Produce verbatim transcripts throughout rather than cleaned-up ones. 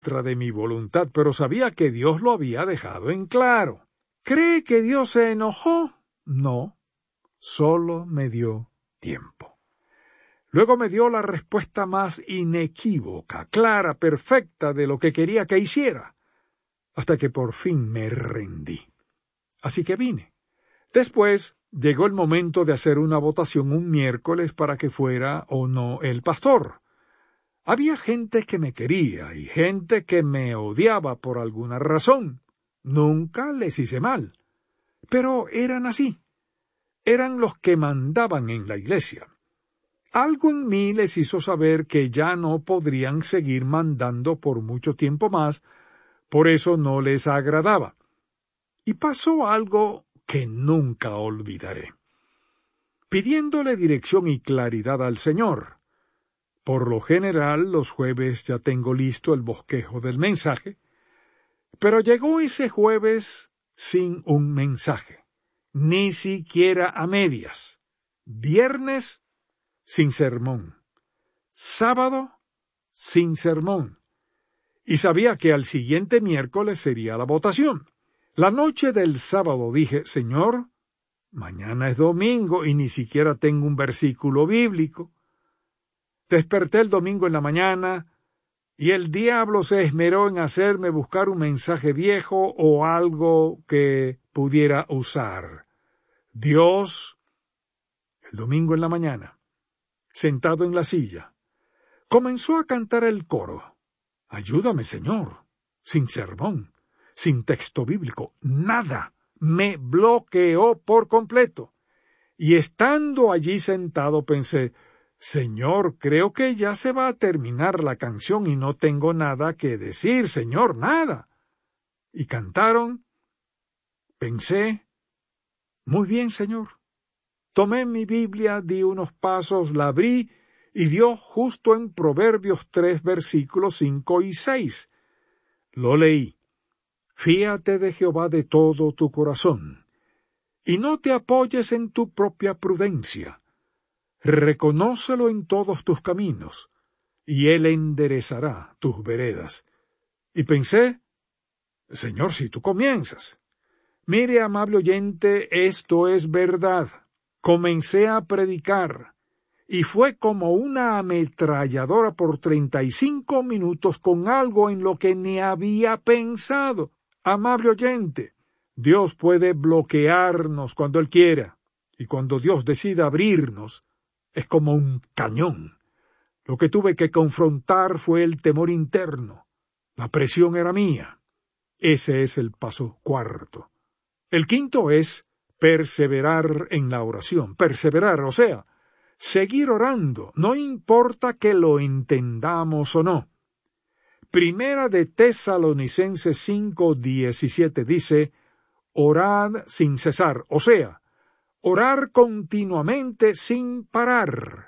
contra de mi voluntad, pero sabía que Dios lo había dejado en claro. ¿Cree que Dios se enojó? No, solo me dio tiempo. Luego me dio la respuesta más inequívoca, clara, perfecta de lo que quería que hiciera, hasta que por fin me rendí. Así que vine. Después llegó el momento de hacer una votación un miércoles para que fuera o no el pastor. Había gente que me quería y gente que me odiaba por alguna razón. Nunca les hice mal. Pero eran así. Eran los que mandaban en la iglesia. Algo en mí les hizo saber que ya no podrían seguir mandando por mucho tiempo más, por eso no les agradaba. Y pasó algo que nunca olvidaré. Pidiéndole dirección y claridad al Señor. Por lo general, los jueves ya tengo listo el bosquejo del mensaje, pero llegó ese jueves sin un mensaje, ni siquiera a medias. Viernes, sin sermón. Sábado, sin sermón. Y sabía que al siguiente miércoles sería la votación. La noche del sábado dije, Señor, mañana es domingo y ni siquiera tengo un versículo bíblico. Desperté el domingo en la mañana y el diablo se esmeró en hacerme buscar un mensaje viejo o algo que pudiera usar. Dios, el domingo en la mañana, sentado en la silla, comenzó a cantar el coro. Ayúdame, Señor, sin sermón, sin texto bíblico, nada. Me bloqueó por completo. Y estando allí sentado pensé, Señor, creo que ya se va a terminar la canción y no tengo nada que decir, Señor, nada. Y cantaron. Pensé, muy bien, Señor. Tomé mi Biblia, di unos pasos, la abrí y dio justo en Proverbios tres, versículos cinco y seis. Lo leí. Fíate de Jehová de todo tu corazón, y no te apoyes en tu propia prudencia. Reconócelo en todos tus caminos, y él enderezará tus veredas. Y pensé, Señor, si tú comienzas. Mire, amable oyente, esto es verdad. Comencé a predicar, y fue como una ametralladora por treinta y cinco minutos con algo en lo que ni había pensado. Amable oyente, Dios puede bloquearnos cuando Él quiera, y cuando Dios decida abrirnos, es como un cañón. Lo que tuve que confrontar fue el temor interno. La presión era mía. Ese es el paso cuarto. El quinto es perseverar en la oración. Perseverar, o sea, seguir orando, no importa que lo entendamos o no. Primera de Tesalonicenses cinco diecisiete dice, orad sin cesar, o sea, orar continuamente sin parar.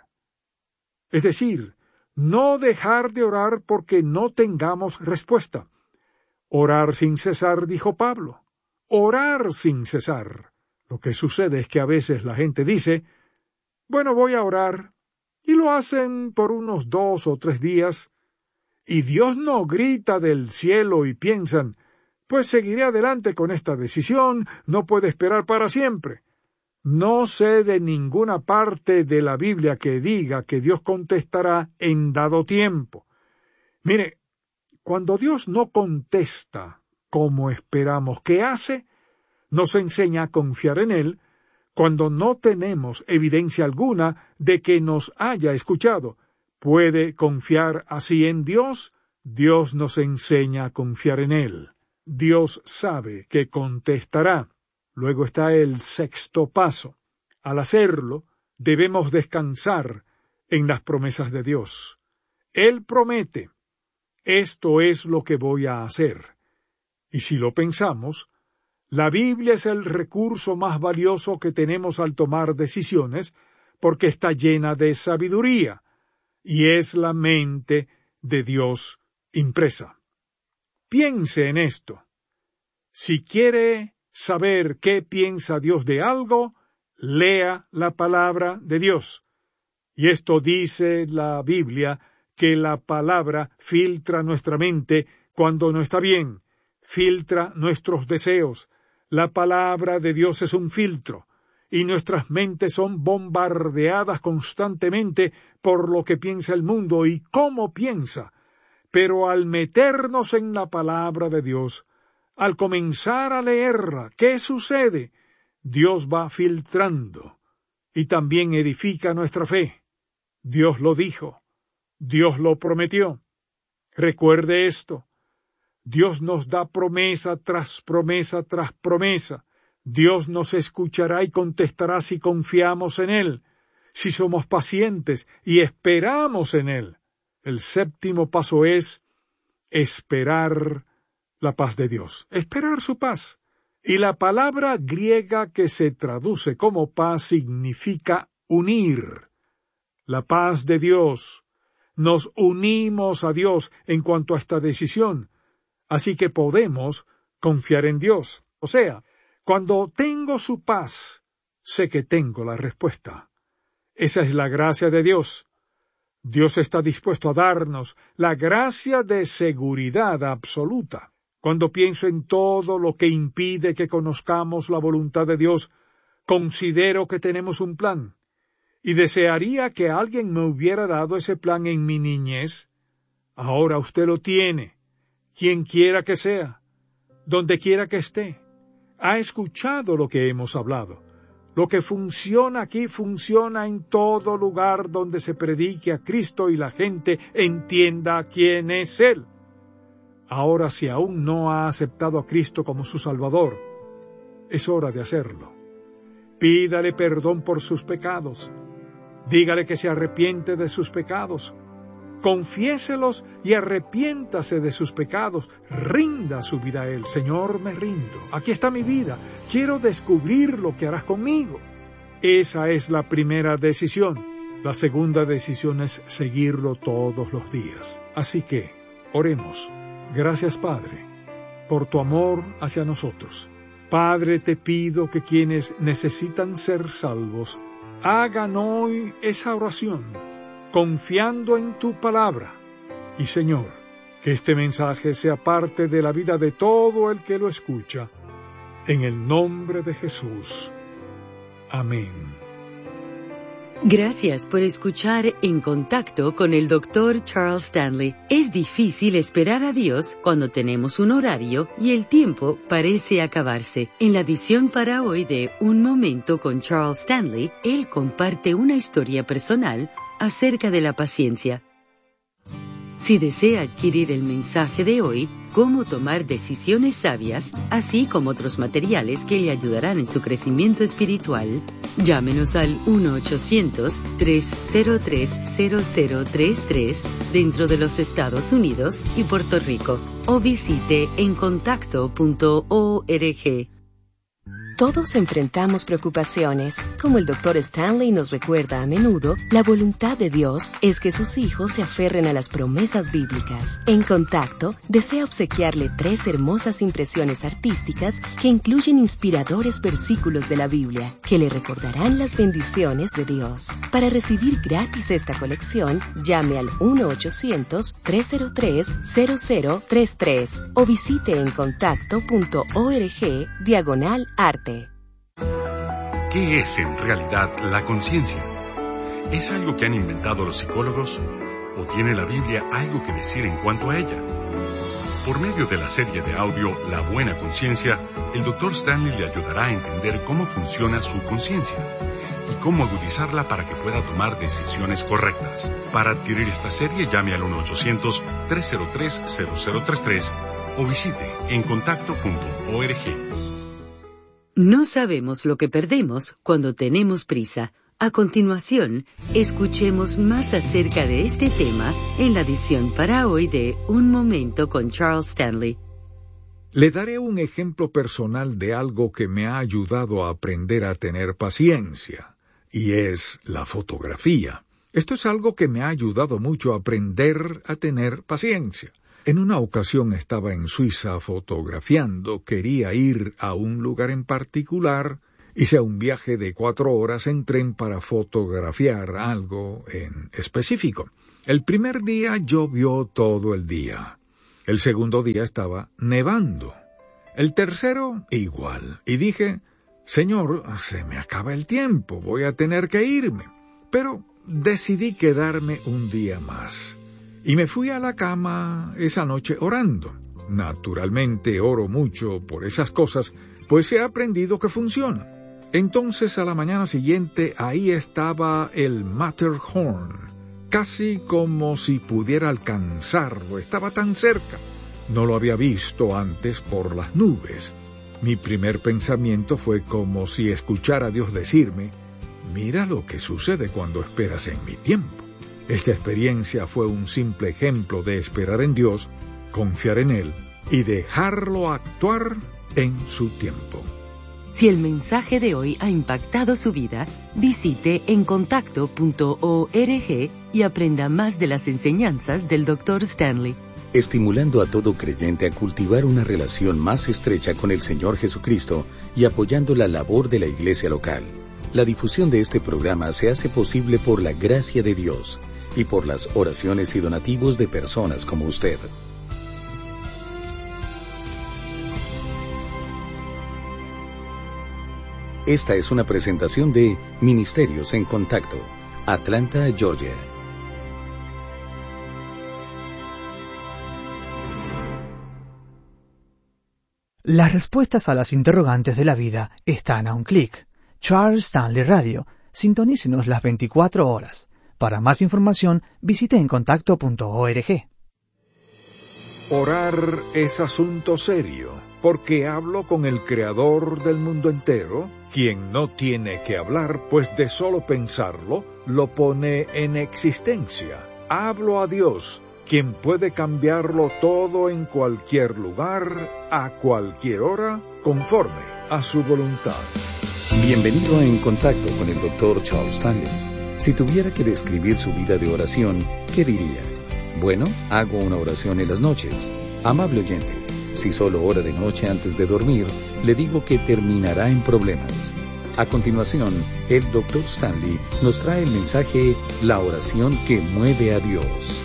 Es decir, no dejar de orar porque no tengamos respuesta. Orar sin cesar, dijo Pablo. Orar sin cesar. Lo que sucede es que a veces la gente dice, bueno, voy a orar, y lo hacen por unos dos o tres días, y Dios no grita del cielo y piensan, pues seguiré adelante con esta decisión, no puede esperar para siempre. No sé de ninguna parte de la Biblia que diga que Dios contestará en dado tiempo. Mire, cuando Dios no contesta como esperamos que hace, nos enseña a confiar en Él cuando no tenemos evidencia alguna de que nos haya escuchado. ¿Puede confiar así en Dios? Dios nos enseña a confiar en Él. Dios sabe que contestará. Luego está el sexto paso. Al hacerlo, debemos descansar en las promesas de Dios. Él promete, esto es lo que voy a hacer. Y si lo pensamos, la Biblia es el recurso más valioso que tenemos al tomar decisiones, porque está llena de sabiduría, y es la mente de Dios impresa. Piense en esto. Si quiere saber qué piensa Dios de algo, lea la palabra de Dios. Y esto dice la Biblia, que la palabra filtra nuestra mente cuando no está bien, filtra nuestros deseos. La palabra de Dios es un filtro, y nuestras mentes son bombardeadas constantemente por lo que piensa el mundo y cómo piensa. Pero al meternos en la palabra de Dios, al comenzar a leerla, ¿qué sucede? Dios va filtrando y también edifica nuestra fe. Dios lo dijo, Dios lo prometió. Recuerde esto. Dios nos da promesa tras promesa tras promesa. Dios nos escuchará y contestará si confiamos en Él, si somos pacientes y esperamos en Él. El séptimo paso es esperar la paz de Dios, esperar su paz. Y la palabra griega que se traduce como paz significa unir. La paz de Dios. Nos unimos a Dios en cuanto a esta decisión. Así que podemos confiar en Dios. O sea, cuando tengo su paz, sé que tengo la respuesta. Esa es la gracia de Dios. Dios está dispuesto a darnos la gracia de seguridad absoluta. Cuando pienso en todo lo que impide que conozcamos la voluntad de Dios, considero que tenemos un plan. Y desearía que alguien me hubiera dado ese plan en mi niñez. Ahora usted lo tiene. Quien quiera que sea, donde quiera que esté, ha escuchado lo que hemos hablado. Lo que funciona aquí funciona en todo lugar donde se predique a Cristo y la gente entienda quién es Él. Ahora, si aún no ha aceptado a Cristo como su Salvador, es hora de hacerlo. Pídale perdón por sus pecados. Dígale que se arrepiente de sus pecados. Confiéselos y arrepiéntase de sus pecados. Rinda su vida a Él. Señor, me rindo. Aquí está mi vida. Quiero descubrir lo que harás conmigo. Esa es la primera decisión. La segunda decisión es seguirlo todos los días. Así que, oremos. Gracias, Padre, por tu amor hacia nosotros. Padre, te pido que quienes necesitan ser salvos hagan hoy esa oración, confiando en tu palabra. Y Señor, que este mensaje sea parte de la vida de todo el que lo escucha. En el nombre de Jesús. Amén. Gracias por escuchar En Contacto con el doctor Charles Stanley. Es difícil esperar a Dios cuando tenemos un horario y el tiempo parece acabarse. En la edición para hoy de Un Momento con Charles Stanley, él comparte una historia personal acerca de la paciencia. Si desea adquirir el mensaje de hoy, Cómo tomar decisiones sabias, así como otros materiales que le ayudarán en su crecimiento espiritual, llámenos al uno ochocientos, tres cero tres, cero cero tres tres dentro de los Estados Unidos y Puerto Rico, o visite en contacto punto org. Todos enfrentamos preocupaciones. Como el doctor Stanley nos recuerda a menudo, la voluntad de Dios es que sus hijos se aferren a las promesas bíblicas. En Contacto, desea obsequiarle tres hermosas impresiones artísticas que incluyen inspiradores versículos de la Biblia, que le recordarán las bendiciones de Dios. Para recibir gratis esta colección, llame al uno ochocientos, tres cero tres, cero cero tres tres o visite en contacto punto org diagonal arte. ¿Qué es en realidad la conciencia? ¿Es algo que han inventado los psicólogos? ¿O tiene la Biblia algo que decir en cuanto a ella? Por medio de la serie de audio La Buena Conciencia, el doctor Stanley le ayudará a entender cómo funciona su conciencia y cómo agudizarla para que pueda tomar decisiones correctas. Para adquirir esta serie, llame al uno ochocientos, tres cero tres, cero cero tres tres o visite en contacto punto org. No sabemos lo que perdemos cuando tenemos prisa. A continuación, escuchemos más acerca de este tema en la edición para hoy de Un Momento con Charles Stanley. Le daré un ejemplo personal de algo que me ha ayudado a aprender a tener paciencia, y es la fotografía. Esto es algo que me ha ayudado mucho a aprender a tener paciencia. En una ocasión estaba en Suiza fotografiando, quería ir a un lugar en particular, hice un viaje de cuatro horas en tren para fotografiar algo en específico. El primer día llovió todo el día. El segundo día estaba nevando. El tercero, igual. Y dije, Señor, se me acaba el tiempo, voy a tener que irme. Pero decidí quedarme un día más. Y me fui a la cama esa noche orando. Naturalmente oro mucho por esas cosas, pues he aprendido que funciona. Entonces a la mañana siguiente ahí estaba el Matterhorn, casi como si pudiera alcanzarlo, estaba tan cerca. No lo había visto antes por las nubes. Mi primer pensamiento fue como si escuchara a Dios decirme, mira lo que sucede cuando esperas en mi tiempo. Esta experiencia fue un simple ejemplo de esperar en Dios, confiar en Él y dejarlo actuar en su tiempo. Si el mensaje de hoy ha impactado su vida, visite encontacto punto org y aprenda más de las enseñanzas del doctor Stanley. Estimulando a todo creyente a cultivar una relación más estrecha con el Señor Jesucristo y apoyando la labor de la iglesia local. La difusión de este programa se hace posible por la gracia de Dios y por las oraciones y donativos de personas como usted. Esta es una presentación de Ministerios en Contacto, Atlanta, Georgia. Las respuestas a las interrogantes de la vida están a un clic. Charles Stanley Radio. Sintonícenos las veinticuatro horas. Para más información, visite encontacto punto org. Orar es asunto serio, porque hablo con el Creador del mundo entero, quien no tiene que hablar, pues de solo pensarlo, lo pone en existencia. Hablo a Dios, quien puede cambiarlo todo en cualquier lugar, a cualquier hora, conforme a su voluntad. Bienvenido a En Contacto con el doctor Charles Stanley. Si tuviera que describir su vida de oración, ¿qué diría? Bueno, hago una oración en las noches. Amable oyente, si solo ora de noche antes de dormir, le digo que terminará en problemas. A continuación, el doctor Stanley nos trae el mensaje La oración que mueve a Dios.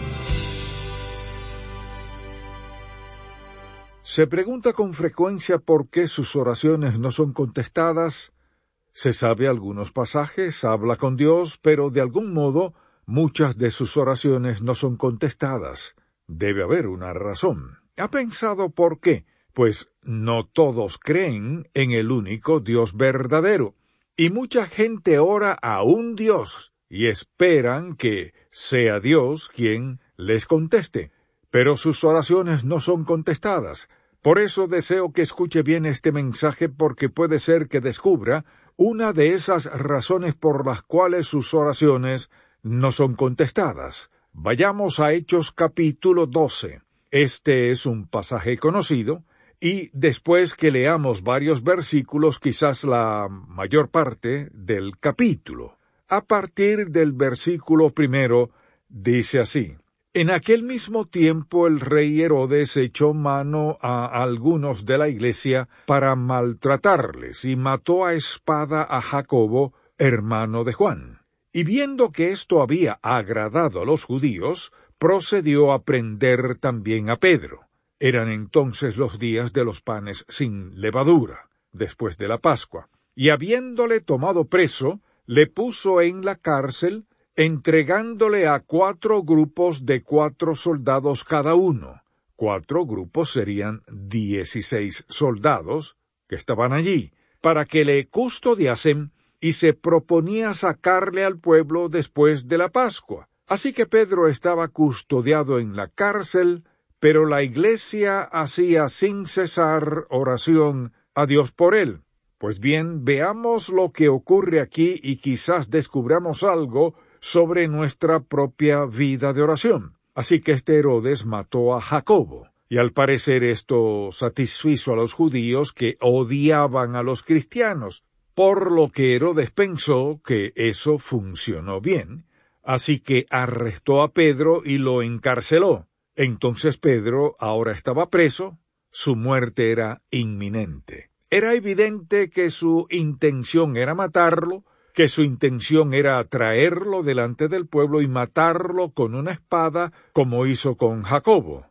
¿Se pregunta con frecuencia por qué sus oraciones no son contestadas? Se sabe algunos pasajes, habla con Dios, pero de algún modo muchas de sus oraciones no son contestadas. Debe haber una razón. ¿Ha pensado por qué? Pues no todos creen en el único Dios verdadero, y mucha gente ora a un Dios y esperan que sea Dios quien les conteste, pero sus oraciones no son contestadas. Por eso deseo que escuche bien este mensaje, porque puede ser que descubra una de esas razones por las cuales sus oraciones no son contestadas. Vayamos a Hechos capítulo doce. Este es un pasaje conocido, y después que leamos varios versículos, quizás la mayor parte del capítulo. A partir del versículo primero, dice así: En aquel mismo tiempo el rey Herodes echó mano a algunos de la iglesia para maltratarles, y mató a espada a Jacobo, hermano de Juan. Y viendo que esto había agradado a los judíos, procedió a prender también a Pedro. Eran entonces los días de los panes sin levadura, después de la Pascua. Y habiéndole tomado preso, le puso en la cárcel, entregándole a cuatro grupos de cuatro soldados cada uno. Cuatro grupos serían dieciséis soldados que estaban allí, para que le custodiasen, y se proponía sacarle al pueblo después de la Pascua. Así que Pedro estaba custodiado en la cárcel, pero la iglesia hacía sin cesar oración a Dios por él. Pues bien, veamos lo que ocurre aquí y quizás descubramos algo sobre nuestra propia vida de oración. Así que este Herodes mató a Jacobo, y al parecer esto satisfizo a los judíos que odiaban a los cristianos, por lo que Herodes pensó que eso funcionó bien, así que arrestó a Pedro y lo encarceló. Entonces Pedro ahora estaba preso, su muerte era inminente. Era evidente que su intención era matarlo, que su intención era traerlo delante del pueblo y matarlo con una espada, como hizo con Jacobo.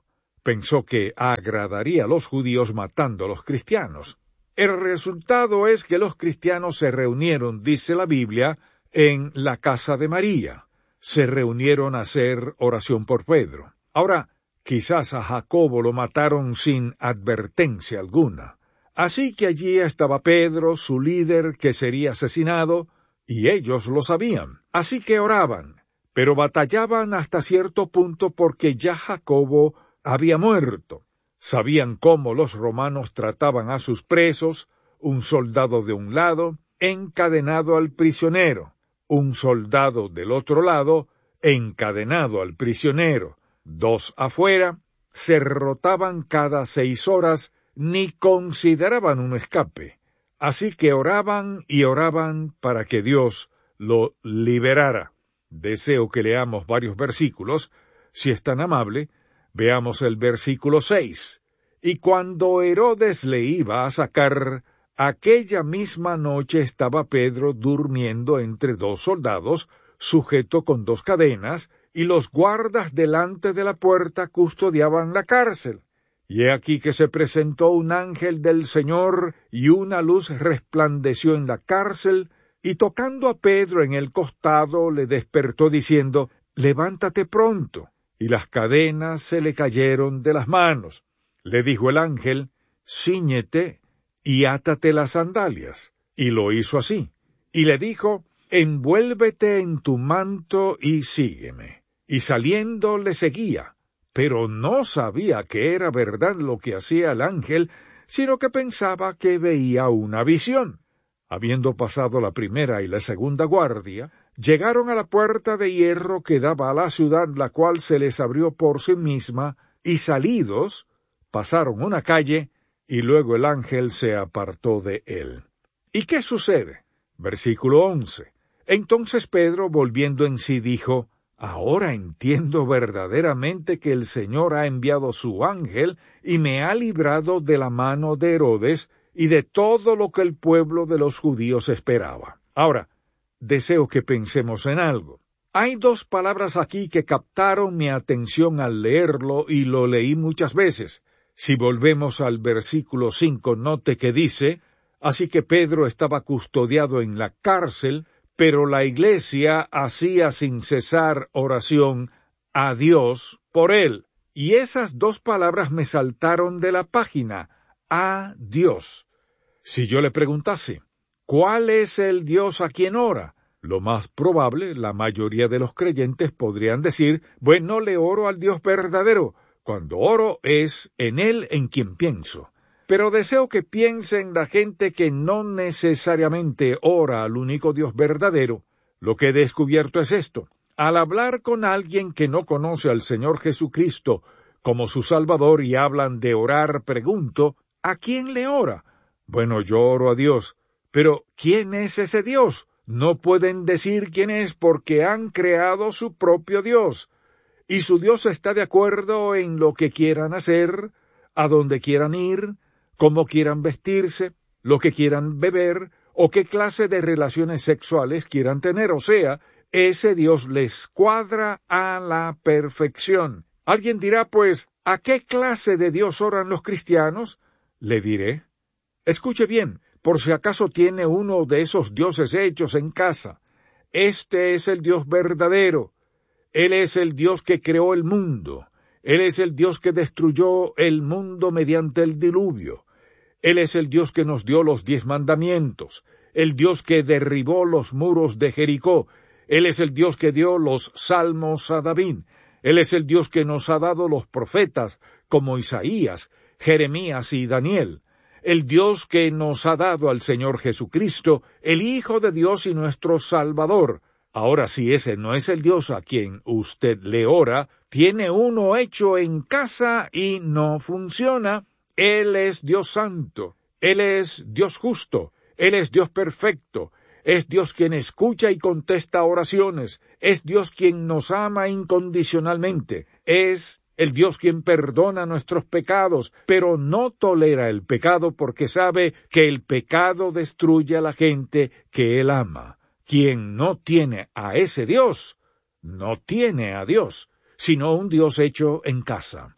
Pensó que agradaría a los judíos matando a los cristianos. El resultado es que los cristianos se reunieron, dice la Biblia, en la casa de María. Se reunieron a hacer oración por Pedro. Ahora, quizás a Jacobo lo mataron sin advertencia alguna. Así que allí estaba Pedro, su líder, que sería asesinado, y ellos lo sabían. Así que oraban, pero batallaban hasta cierto punto porque ya Jacobo había muerto. Sabían cómo los romanos trataban a sus presos, un soldado de un lado, encadenado al prisionero, un soldado del otro lado, encadenado al prisionero, dos afuera, se rotaban cada seis horas, ni consideraban un escape. Así que oraban y oraban para que Dios lo liberara. Deseo que leamos varios versículos. Si es tan amable, veamos el versículo seis. Y cuando Herodes le iba a sacar, aquella misma noche estaba Pedro durmiendo entre dos soldados, sujeto con dos cadenas, y los guardas delante de la puerta custodiaban la cárcel. Y he aquí que se presentó un ángel del Señor, y una luz resplandeció en la cárcel, y tocando a Pedro en el costado, le despertó diciendo, «Levántate pronto». Y las cadenas se le cayeron de las manos. Le dijo el ángel, «Cíñete y átate las sandalias». Y lo hizo así. Y le dijo, «Envuélvete en tu manto y sígueme». Y saliendo le seguía, pero no sabía que era verdad lo que hacía el ángel, sino que pensaba que veía una visión. Habiendo pasado la primera y la segunda guardia, llegaron a la puerta de hierro que daba a la ciudad, la cual se les abrió por sí misma, y salidos, pasaron una calle, y luego el ángel se apartó de él. ¿Y qué sucede? Versículo once. Entonces Pedro, volviendo en sí, dijo, «Ahora entiendo verdaderamente que el Señor ha enviado su ángel y me ha librado de la mano de Herodes y de todo lo que el pueblo de los judíos esperaba». Ahora, deseo que pensemos en algo. Hay dos palabras aquí que captaron mi atención al leerlo y lo leí muchas veces. Si volvemos al versículo cinco, note que dice, «Así que Pedro estaba custodiado en la cárcel, pero la iglesia hacía sin cesar oración a Dios por él». Y esas dos palabras me saltaron de la página, a Dios. Si yo le preguntase, ¿cuál es el Dios a quien ora? Lo más probable, la mayoría de los creyentes podrían decir, bueno, le oro al Dios verdadero. Cuando oro es en Él en quien pienso. Pero deseo que piensen la gente que no necesariamente ora al único Dios verdadero. Lo que he descubierto es esto. Al hablar con alguien que no conoce al Señor Jesucristo como su Salvador y hablan de orar, pregunto, ¿a quién le ora? Bueno, yo oro a Dios. Pero, ¿quién es ese Dios? No pueden decir quién es porque han creado su propio Dios. Y su Dios está de acuerdo en lo que quieran hacer, a dónde quieran ir, cómo quieran vestirse, lo que quieran beber, o qué clase de relaciones sexuales quieran tener. O sea, ese Dios les cuadra a la perfección. Alguien dirá, pues, ¿a qué clase de Dios oran los cristianos? Le diré. Escuche bien, por si acaso tiene uno de esos dioses hechos en casa. Este es el Dios verdadero. Él es el Dios que creó el mundo. Él es el Dios que destruyó el mundo mediante el diluvio. Él es el Dios que nos dio los diez mandamientos, el Dios que derribó los muros de Jericó. Él es el Dios que dio los salmos a David. Él es el Dios que nos ha dado los profetas, como Isaías, Jeremías y Daniel. El Dios que nos ha dado al Señor Jesucristo, el Hijo de Dios y nuestro Salvador. Ahora, si ese no es el Dios a quien usted le ora, tiene uno hecho en casa y no funciona. Él es Dios santo, Él es Dios justo, Él es Dios perfecto, es Dios quien escucha y contesta oraciones, es Dios quien nos ama incondicionalmente, es el Dios quien perdona nuestros pecados, pero no tolera el pecado porque sabe que el pecado destruye a la gente que Él ama. Quien no tiene a ese Dios, no tiene a Dios, sino un Dios hecho en casa.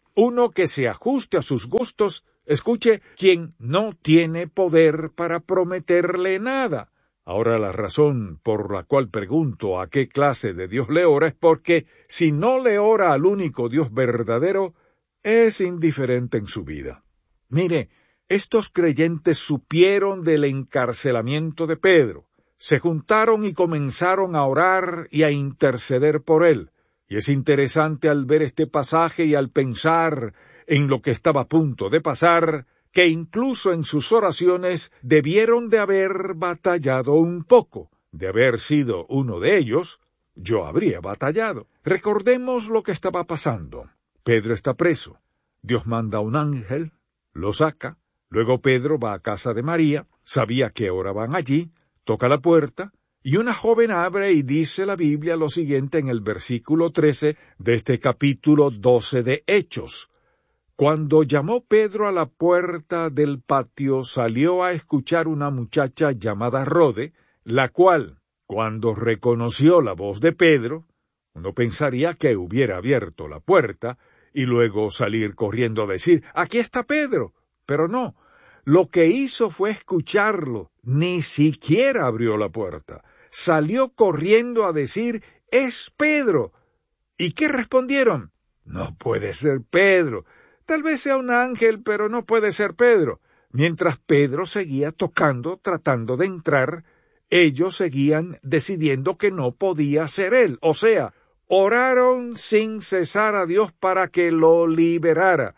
uno que se ajuste a sus gustos, escuche, quien no tiene poder para prometerle nada. Ahora la razón por la cual pregunto a qué clase de Dios le ora es porque si no le ora al único Dios verdadero, es indiferente en su vida. Mire, estos creyentes supieron del encarcelamiento de Pedro, se juntaron y comenzaron a orar y a interceder por él. Y es interesante al ver este pasaje y al pensar en lo que estaba a punto de pasar, que incluso en sus oraciones debieron de haber batallado un poco. De haber sido uno de ellos, yo habría batallado. Recordemos lo que estaba pasando. Pedro está preso. Dios manda a un ángel, lo saca. Luego Pedro va a casa de María, sabía que oraban allí, toca la puerta, y una joven abre y dice la Biblia lo siguiente en el versículo trece de este capítulo doce de Hechos. Cuando llamó Pedro a la puerta del patio, salió a escuchar una muchacha llamada Rode, la cual, cuando reconoció la voz de Pedro, uno pensaría que hubiera abierto la puerta y luego salir corriendo a decir, «¡Aquí está Pedro!». Pero no, lo que hizo fue escucharlo, ni siquiera abrió la puerta. Salió corriendo a decir, «¡Es Pedro!». ¿Y qué respondieron? «No puede ser Pedro. Tal vez sea un ángel, pero no puede ser Pedro». Mientras Pedro seguía tocando, tratando de entrar, ellos seguían decidiendo que no podía ser él. O sea, oraron sin cesar a Dios para que lo liberara.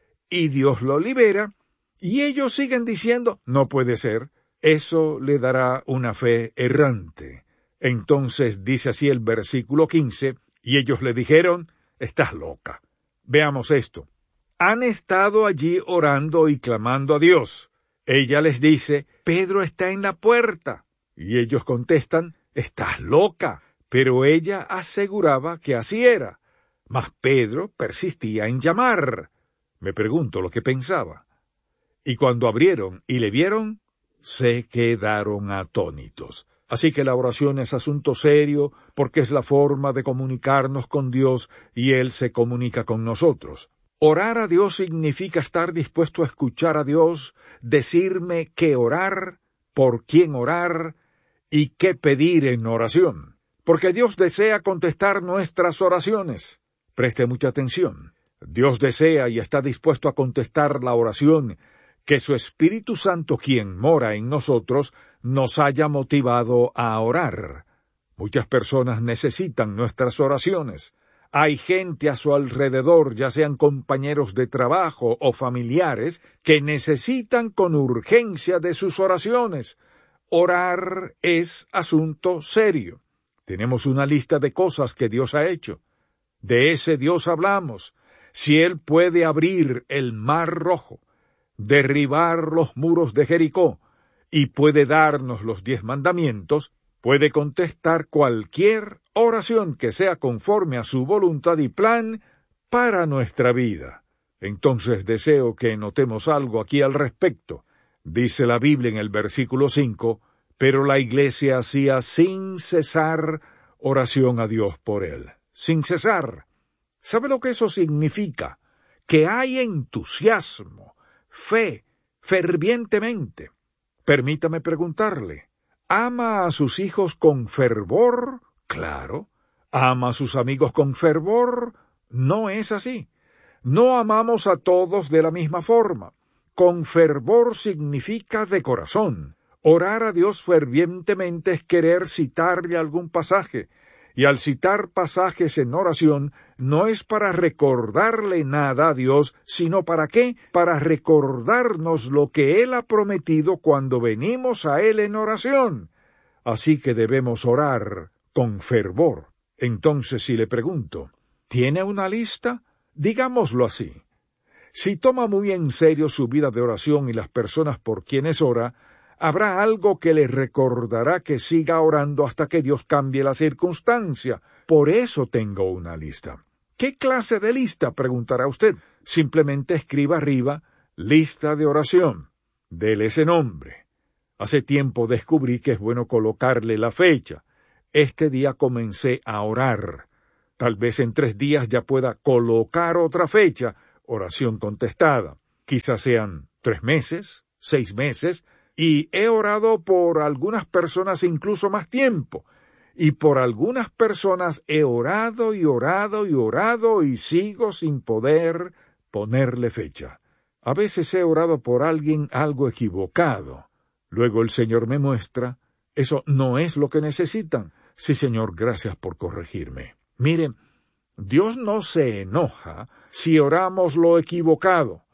Y Dios lo libera, y ellos siguen diciendo, no puede ser. Eso le dará una fe errante. Entonces dice así el versículo quince, y ellos le dijeron, estás loca. Veamos esto. Han estado allí orando y clamando a Dios. Ella les dice, Pedro está en la puerta. Y ellos contestan, estás loca. Pero ella aseguraba que así era. Mas Pedro persistía en llamar. Me pregunto lo que pensaba. Y cuando abrieron y le vieron, se quedaron atónitos. Así que la oración es asunto serio, porque es la forma de comunicarnos con Dios y Él se comunica con nosotros. Orar a Dios significa estar dispuesto a escuchar a Dios, decirme qué orar, por quién orar y qué pedir en oración. Porque Dios desea contestar nuestras oraciones. Preste mucha atención. Dios desea y está dispuesto a contestar la oración que su Espíritu Santo, quien mora en nosotros, nos haya motivado a orar. Muchas personas necesitan nuestras oraciones. Hay gente a su alrededor, ya sean compañeros de trabajo o familiares, que necesitan con urgencia de sus oraciones. Orar es asunto serio. Tenemos una lista de cosas que Dios ha hecho. De ese Dios hablamos. Si Él puede abrir el mar rojo, derribar los muros de Jericó, y puede darnos los diez mandamientos, puede contestar cualquier oración que sea conforme a su voluntad y plan para nuestra vida. Entonces deseo que notemos algo aquí al respecto. Dice la Biblia en el versículo cinco, pero la iglesia hacía sin cesar oración a Dios por él. Sin cesar. ¿Sabe lo que eso significa? Que hay entusiasmo, fe, fervientemente. Permítame preguntarle, ¿ama a sus hijos con fervor? Claro. ¿Ama a sus amigos con fervor? No es así. No amamos a todos de la misma forma. Con fervor significa de corazón. Orar a Dios fervientemente es querer citarle algún pasaje, y al citar pasajes en oración no es para recordarle nada a Dios, sino ¿para qué? Para recordarnos lo que Él ha prometido cuando venimos a Él en oración. Así que debemos orar con fervor. Entonces, si le pregunto, ¿tiene una lista? Digámoslo así. Si toma muy en serio su vida de oración y las personas por quienes ora, habrá algo que le recordará que siga orando hasta que Dios cambie la circunstancia. Por eso tengo una lista. ¿Qué clase de lista?, preguntará usted. Simplemente escriba arriba, lista de oración. Dele ese nombre. Hace tiempo descubrí que es bueno colocarle la fecha. Este día comencé a orar. Tal vez en tres días ya pueda colocar otra fecha, oración contestada. Quizás sean tres meses, seis meses, y he orado por algunas personas incluso más tiempo. Y por algunas personas he orado y orado y orado y sigo sin poder ponerle fecha. A veces he orado por alguien algo equivocado. Luego el Señor me muestra, eso no es lo que necesitan. Sí, Señor, gracias por corregirme. Mire, Dios no se enoja si oramos lo equivocado,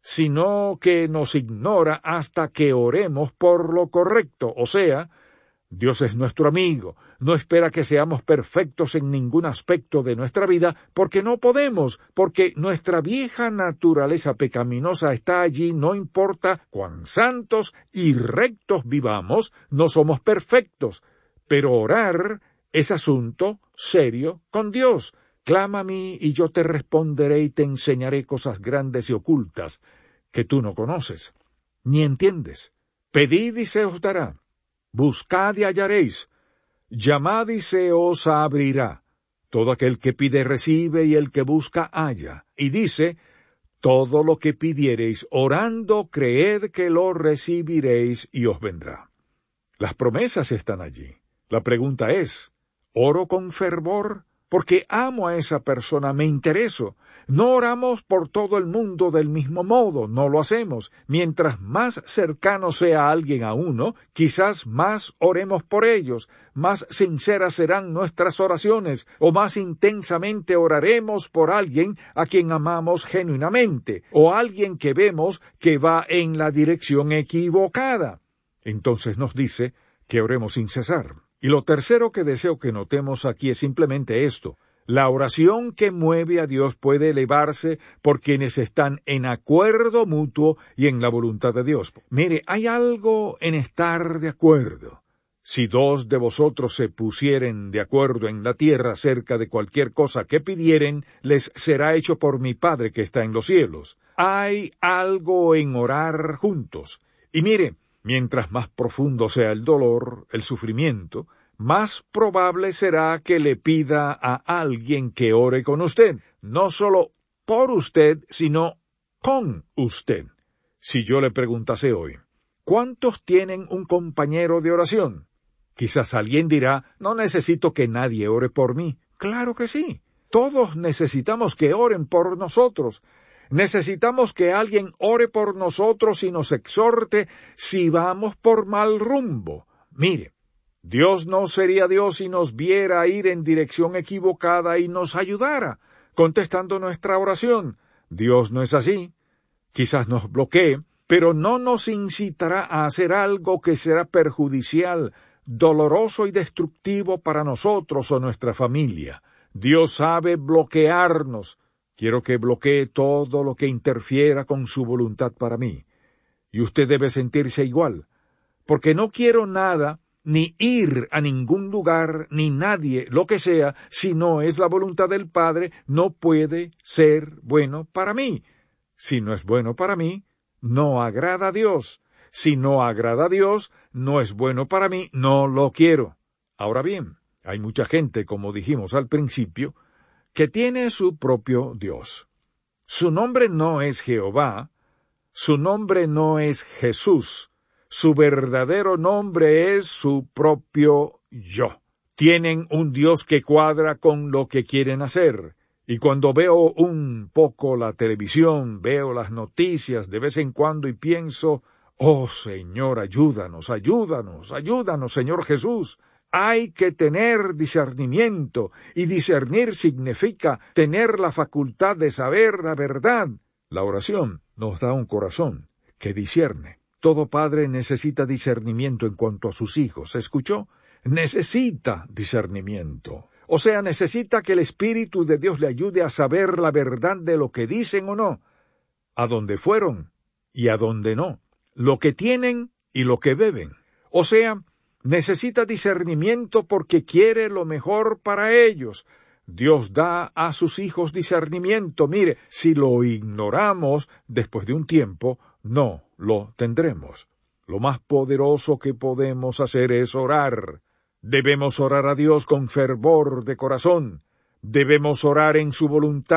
sino que nos ignora hasta que oremos por lo correcto. O sea, Dios es nuestro amigo, no espera que seamos perfectos en ningún aspecto de nuestra vida, porque no podemos, porque nuestra vieja naturaleza pecaminosa está allí, no importa cuán santos y rectos vivamos, no somos perfectos. Pero orar es asunto serio con Dios. Clama a mí y yo te responderé y te enseñaré cosas grandes y ocultas que tú no conoces, ni entiendes. Pedid y se os dará. Buscad y hallaréis. Llamad y se os abrirá. Todo aquel que pide recibe y el que busca halla. Y dice, todo lo que pidiereis orando, creed que lo recibiréis y os vendrá. Las promesas están allí. La pregunta es, ¿oro con fervor? Porque amo a esa persona, me intereso. No oramos por todo el mundo del mismo modo, no lo hacemos. Mientras más cercano sea alguien a uno, quizás más oremos por ellos, más sinceras serán nuestras oraciones, o más intensamente oraremos por alguien a quien amamos genuinamente, o alguien que vemos que va en la dirección equivocada. Entonces nos dice que oremos sin cesar. Y lo tercero que deseo que notemos aquí es simplemente esto. La oración que mueve a Dios puede elevarse por quienes están en acuerdo mutuo y en la voluntad de Dios. Mire, hay algo en estar de acuerdo. Si dos de vosotros se pusieren de acuerdo en la tierra acerca de cualquier cosa que pidieren, les será hecho por mi Padre que está en los cielos. Hay algo en orar juntos. Y mire, mientras más profundo sea el dolor, el sufrimiento, más probable será que le pida a alguien que ore con usted, no solo por usted, sino con usted. Si yo le preguntase hoy, ¿cuántos tienen un compañero de oración? Quizás alguien dirá, no necesito que nadie ore por mí. Claro que sí. Todos necesitamos que oren por nosotros. Necesitamos que alguien ore por nosotros y nos exhorte si vamos por mal rumbo. Mire, Dios no sería Dios si nos viera ir en dirección equivocada y nos ayudara, contestando nuestra oración. Dios no es así. Quizás nos bloquee, pero no nos incitará a hacer algo que será perjudicial, doloroso y destructivo para nosotros o nuestra familia. Dios sabe bloquearnos. Quiero que bloquee todo lo que interfiera con su voluntad para mí. Y usted debe sentirse igual, porque no quiero nada, ni ir a ningún lugar, ni nadie, lo que sea, si no es la voluntad del Padre, no puede ser bueno para mí. Si no es bueno para mí, no agrada a Dios. Si no agrada a Dios, no es bueno para mí, no lo quiero. Ahora bien, hay mucha gente, como dijimos al principio, que tiene su propio Dios. Su nombre no es Jehová, su nombre no es Jesús, su verdadero nombre es su propio yo. Tienen un Dios que cuadra con lo que quieren hacer. Y cuando veo un poco la televisión, veo las noticias de vez en cuando y pienso, oh Señor, ayúdanos, ayúdanos, ayúdanos, Señor Jesús. Hay que tener discernimiento, y discernir significa tener la facultad de saber la verdad. La oración nos da un corazón que discierne. Todo padre necesita discernimiento en cuanto a sus hijos. ¿Escuchó? Necesita discernimiento. O sea, necesita que el Espíritu de Dios le ayude a saber la verdad de lo que dicen o no, a dónde fueron y a dónde no, lo que tienen y lo que beben. O sea, necesita discernimiento porque quiere lo mejor para ellos. Dios da a sus hijos discernimiento. Mire, si lo ignoramos, después de un tiempo, no lo tendremos. Lo más poderoso que podemos hacer es orar. Debemos orar a Dios con fervor de corazón. Debemos orar en su voluntad,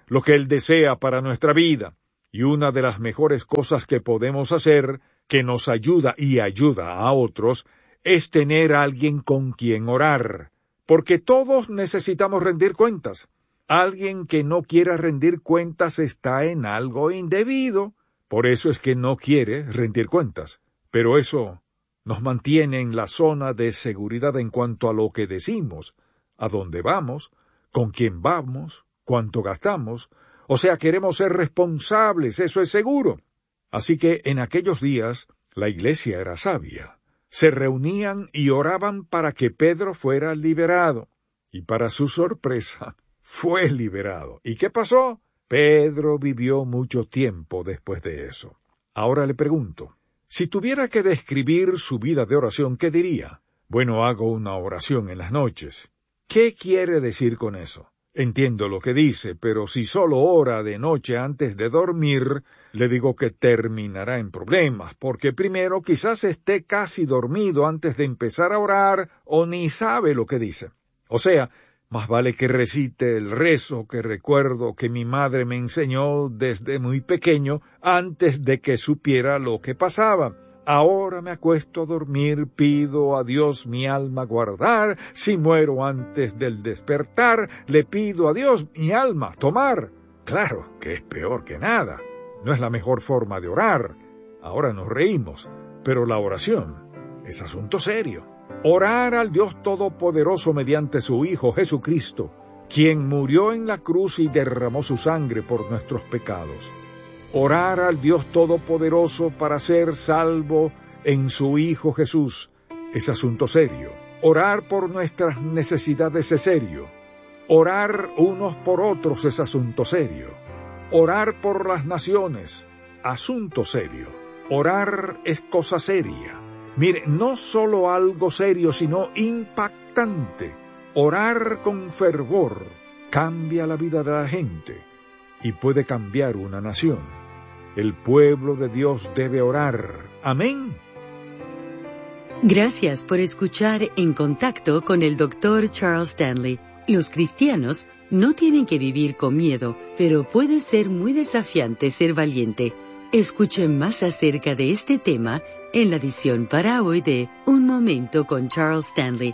lo que Él desea para nuestra vida. Y una de las mejores cosas que podemos hacer, que nos ayuda y ayuda a otros, es tener a alguien con quien orar. Porque todos necesitamos rendir cuentas. Alguien que no quiera rendir cuentas está en algo indebido. Por eso es que no quiere rendir cuentas. Pero eso nos mantiene en la zona de seguridad en cuanto a lo que decimos, a dónde vamos, con quién vamos, cuánto gastamos. O sea, queremos ser responsables, eso es seguro. Así que en aquellos días la iglesia era sabia. Se reunían y oraban para que Pedro fuera liberado. Y para su sorpresa, fue liberado. ¿Y qué pasó? Pedro vivió mucho tiempo después de eso. Ahora le pregunto, si tuviera que describir su vida de oración, ¿qué diría? Bueno, hago una oración en las noches. ¿Qué quiere decir con eso? Entiendo lo que dice, pero si solo ora de noche antes de dormir, le digo que terminará en problemas, porque primero quizás esté casi dormido antes de empezar a orar o ni sabe lo que dice. O sea, más vale que recite el rezo que recuerdo que mi madre me enseñó desde muy pequeño antes de que supiera lo que pasaba. Ahora me acuesto a dormir, pido a Dios mi alma guardar, si muero antes del despertar, le pido a Dios mi alma tomar. Claro que es peor que nada, no es la mejor forma de orar. Ahora nos reímos, pero la oración es asunto serio. Orar al Dios Todopoderoso mediante su Hijo Jesucristo, quien murió en la cruz y derramó su sangre por nuestros pecados. Orar al Dios Todopoderoso para ser salvo en su Hijo Jesús es asunto serio. Orar por nuestras necesidades es serio. Orar unos por otros es asunto serio. Orar por las naciones, asunto serio. Orar es cosa seria. Mire, no solo algo serio, sino impactante. Orar con fervor cambia la vida de la gente y puede cambiar una nación. El pueblo de Dios debe orar. Amén. Gracias por escuchar En Contacto con el doctor Charles Stanley. Los cristianos no tienen que vivir con miedo, pero puede ser muy desafiante ser valiente. Escuche más acerca de este tema en la edición para hoy de Un Momento con Charles Stanley.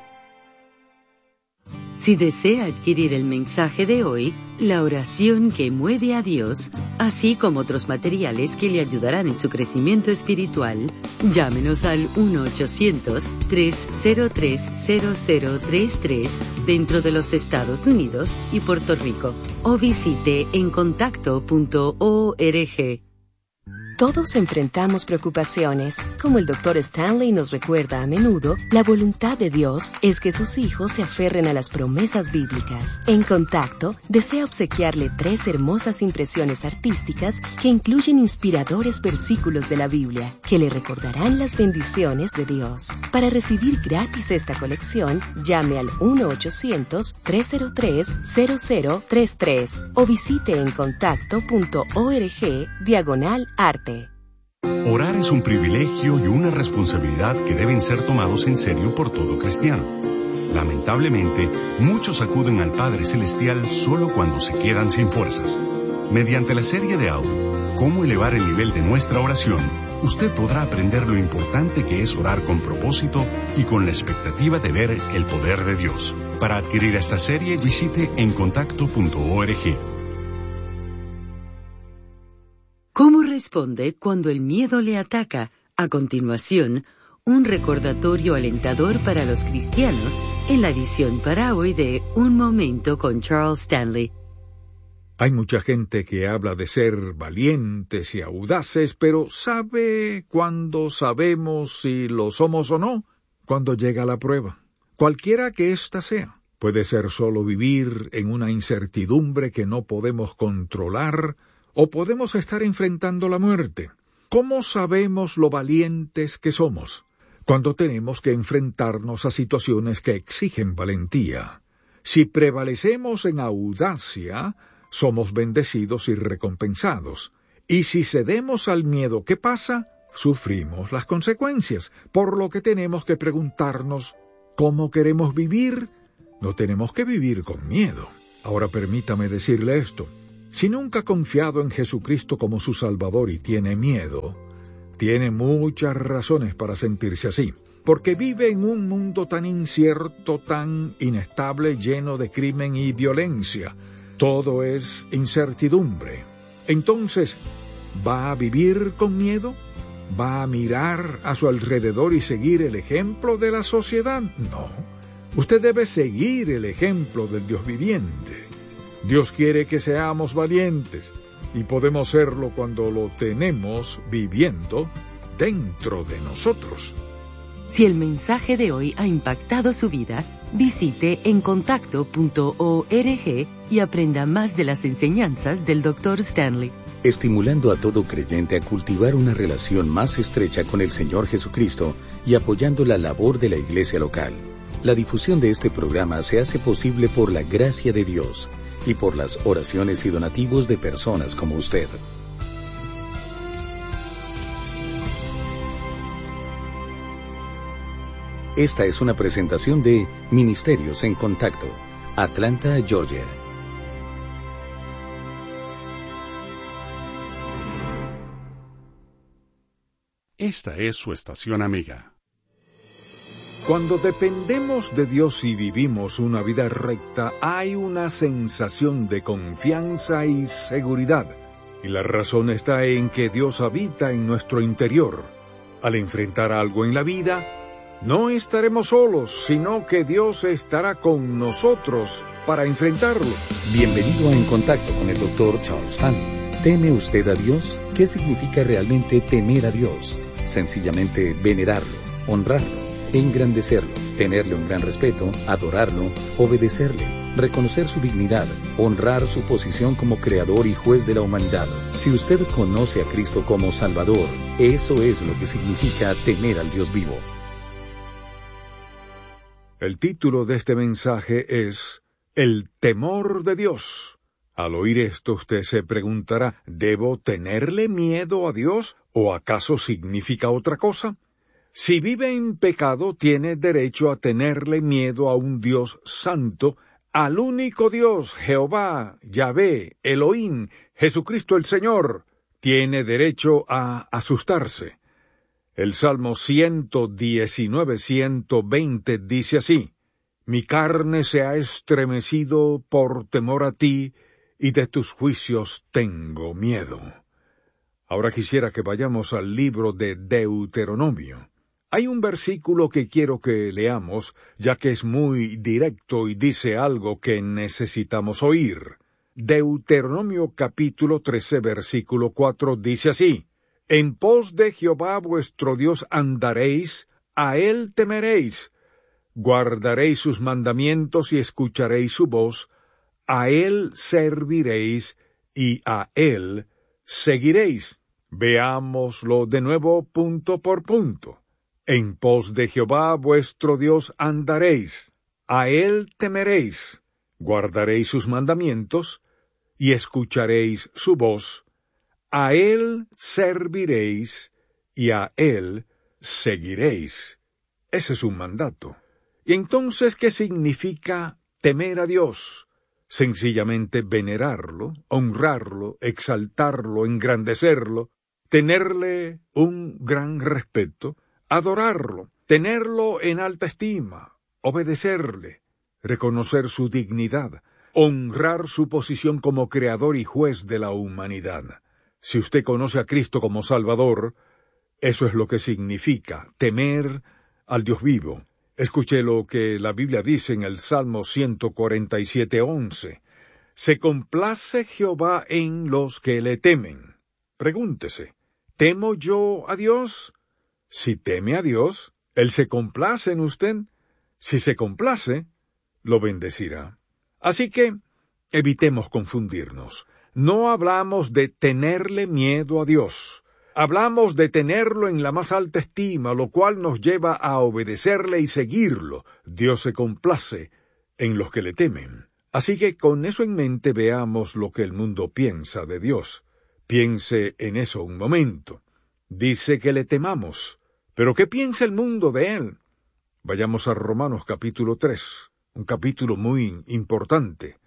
Si desea adquirir el mensaje de hoy, la oración que mueve a Dios, así como otros materiales que le ayudarán en su crecimiento espiritual, llámenos al uno ochocientos, tres cero tres, cero cero tres tres dentro de los Estados Unidos y Puerto Rico, o visite en contacto punto org. Todos enfrentamos preocupaciones. Como el doctor Stanley nos recuerda a menudo, la voluntad de Dios es que sus hijos se aferren a las promesas bíblicas. En Contacto, desea obsequiarle tres hermosas impresiones artísticas que incluyen inspiradores versículos de la Biblia, que le recordarán las bendiciones de Dios. Para recibir gratis esta colección, llame al uno ochocientos, tres cero tres, cero cero tres tres o visite en contacto punto org diagonal arte. Orar es un privilegio y una responsabilidad que deben ser tomados en serio por todo cristiano. Lamentablemente, muchos acuden al Padre Celestial solo cuando se quedan sin fuerzas. Mediante la serie de audio, Cómo elevar el nivel de nuestra oración, usted podrá aprender lo importante que es orar con propósito y con la expectativa de ver el poder de Dios. Para adquirir esta serie, visite en contacto punto org. ¿Cómo responde cuando el miedo le ataca? A continuación, un recordatorio alentador para los cristianos en la edición para hoy de Un Momento con Charles Stanley. Hay mucha gente que habla de ser valientes y audaces, pero ¿sabe cuándo sabemos si lo somos o no? Cuando llega la prueba. Cualquiera que ésta sea. Puede ser solo vivir en una incertidumbre que no podemos controlar, o podemos estar enfrentando la muerte. ¿Cómo sabemos lo valientes que somos? Cuando tenemos que enfrentarnos a situaciones que exigen valentía. Si prevalecemos en audacia, somos bendecidos y recompensados. Y si cedemos al miedo, ¿qué pasa? Sufrimos las consecuencias, por lo que tenemos que preguntarnos, ¿cómo queremos vivir? No tenemos que vivir con miedo. Ahora permítame decirle esto. Si nunca ha confiado en Jesucristo como su Salvador y tiene miedo, tiene muchas razones para sentirse así, porque vive en un mundo tan incierto, tan inestable, lleno de crimen y violencia. Todo es incertidumbre. Entonces, ¿va a vivir con miedo? ¿Va a mirar a su alrededor y seguir el ejemplo de la sociedad? No. Usted debe seguir el ejemplo del Dios viviente. Dios quiere que seamos valientes, y podemos serlo cuando lo tenemos viviendo dentro de nosotros. Si el mensaje de hoy ha impactado su vida, visite encontacto punto org y aprenda más de las enseñanzas del doctor Stanley. Estimulando a todo creyente a cultivar una relación más estrecha con el Señor Jesucristo y apoyando la labor de la iglesia local. La difusión de este programa se hace posible por la gracia de Dios y por las oraciones y donativos de personas como usted. Esta es una presentación de Ministerios en Contacto, Atlanta, Georgia. Esta es su estación amiga. Cuando dependemos de Dios y vivimos una vida recta, hay una sensación de confianza y seguridad. Y la razón está en que Dios habita en nuestro interior. Al enfrentar algo en la vida, no estaremos solos, sino que Dios estará con nosotros para enfrentarlo. Bienvenido a En Contacto con el doctor Charles Stanley. ¿Teme usted a Dios? ¿Qué significa realmente temer a Dios? Sencillamente venerarlo, honrarlo, engrandecerlo, tenerle un gran respeto, adorarlo, obedecerle, reconocer su dignidad, honrar su posición como creador y juez de la humanidad. Si usted conoce a Cristo como Salvador, eso es lo que significa temer al Dios vivo. El título de este mensaje es El temor de Dios. Al oír esto usted se preguntará, ¿debo tenerle miedo a Dios o acaso significa otra cosa? Si vive en pecado, tiene derecho a tenerle miedo a un Dios santo, al único Dios, Jehová, Yahvé, Elohim, Jesucristo el Señor. Tiene derecho a asustarse. El Salmo ciento diecinueve, ciento veinte dice así: Mi carne se ha estremecido por temor a ti, y de tus juicios tengo miedo. Ahora quisiera que vayamos al libro de Deuteronomio. Hay un versículo que quiero que leamos, ya que es muy directo y dice algo que necesitamos oír. Deuteronomio capítulo trece, versículo cuatro dice así: En pos de Jehová vuestro Dios andaréis, a él temeréis, guardaréis sus mandamientos y escucharéis su voz, a él serviréis y a él seguiréis. Veámoslo de nuevo punto por punto. En pos de Jehová vuestro Dios andaréis, a él temeréis, guardaréis sus mandamientos y escucharéis su voz, a él serviréis y a él seguiréis. Ese es un mandato. ¿Y entonces qué significa temer a Dios? Sencillamente venerarlo, honrarlo, exaltarlo, engrandecerlo, tenerle un gran respeto, adorarlo, tenerlo en alta estima, obedecerle, reconocer su dignidad, honrar su posición como creador y juez de la humanidad. Si usted conoce a Cristo como Salvador, eso es lo que significa temer al Dios vivo. Escuche lo que la Biblia dice en el Salmo ciento cuarenta y siete, once. Se complace Jehová en los que le temen. Pregúntese, ¿temo yo a Dios? Si teme a Dios, Él se complace en usted. Si se complace, lo bendecirá. Así que, evitemos confundirnos. No hablamos de tenerle miedo a Dios. Hablamos de tenerlo en la más alta estima, lo cual nos lleva a obedecerle y seguirlo. Dios se complace en los que le temen. Así que con eso en mente veamos lo que el mundo piensa de Dios. Piense en eso un momento. Dice que le temamos. ¿Pero qué piensa el mundo de él? Vayamos a Romanos capítulo tres, un capítulo muy importante.